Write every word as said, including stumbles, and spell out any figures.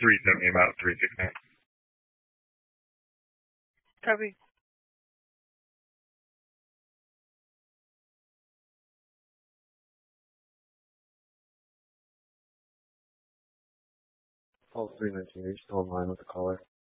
three seventy, about three sixty. Copy. Call three nineteen, are you still online with the caller?